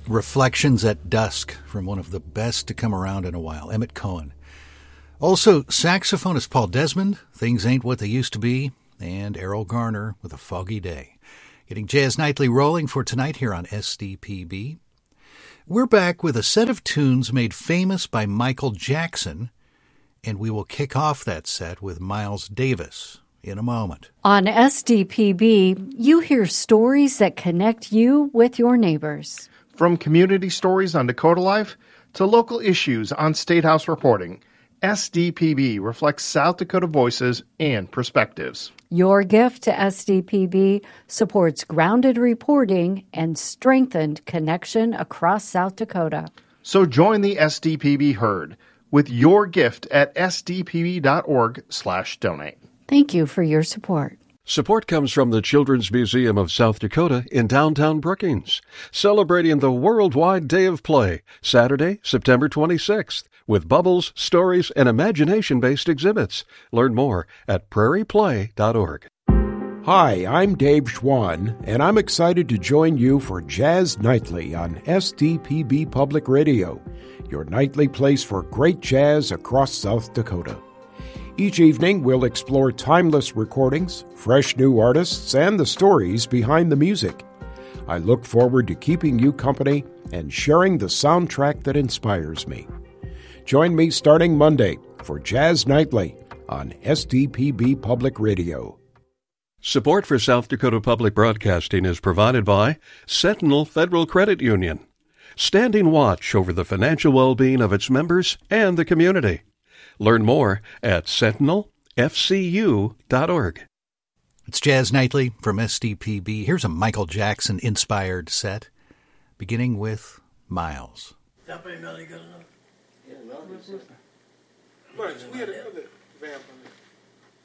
Reflections at Dusk from one of the best to come around in a while, Emmett Cohen. Also, saxophonist Paul Desmond, Things Ain't What They Used to Be, and Errol Garner with A Foggy Day. Getting Jazz Nightly rolling for tonight here on SDPB. We're back with a set of tunes made famous by Michael Jackson, and we will kick off that set with Miles Davis in a moment. On SDPB, you hear stories that connect you with your neighbors. From community stories on Dakota Life to local issues on State House reporting, SDPB reflects South Dakota voices and perspectives. Your gift to SDPB supports grounded reporting and strengthened connection across South Dakota. So join the SDPB herd with your gift at sdpb.org/donate. Thank you for your support. Support comes from the Children's Museum of South Dakota in downtown Brookings, celebrating the Worldwide Day of Play, Saturday, September 26th, with bubbles, stories, and imagination-based exhibits. Learn more at prairieplay.org. Hi, I'm Dave Schwann, and I'm excited to join you for Jazz Nightly on SDPB Public Radio, your nightly place for great jazz across South Dakota. Each evening, we'll explore timeless recordings, fresh new artists, and the stories behind the music. I look forward to keeping you company and sharing the soundtrack that inspires me. Join me starting Monday for Jazz Nightly on SDPB Public Radio. Support for South Dakota Public Broadcasting is provided by Sentinel Federal Credit Union, standing watch over the financial well-being of its members and the community. Learn more at sentinelfcu.org. It's Jazz Nightly from SDPB. Here's a Michael Jackson-inspired set, beginning with Miles. That ain't melody good enough? Yeah, melody. But we had another vamp on it.